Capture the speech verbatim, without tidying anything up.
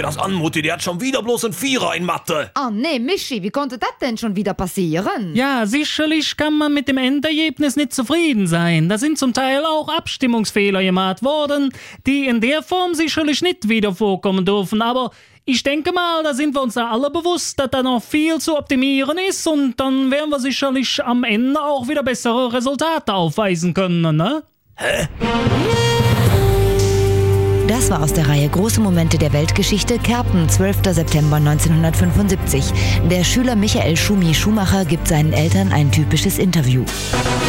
das an, Mutti, der hat schon wieder bloß ein Vierer in Mathe. Oh nee, Michi, wie konnte das denn schon wieder passieren? Ja, sicherlich kann man mit dem Endergebnis nicht zufrieden sein. Da sind zum Teil auch Abstimmungsfehler gemacht worden, die in der Form sicherlich nicht wieder vorkommen dürfen. Aber ich denke mal, da sind wir uns da alle bewusst, dass da noch viel zu optimieren ist und dann werden wir sicherlich am Ende auch wieder bessere Resultate aufweisen können, ne? Hä? Das war aus der Reihe Große Momente der Weltgeschichte, Kerpen, zwölfter September neunzehnhundertfünfundsiebzig. Der Schüler Michael Schumi Schumacher gibt seinen Eltern ein typisches Interview.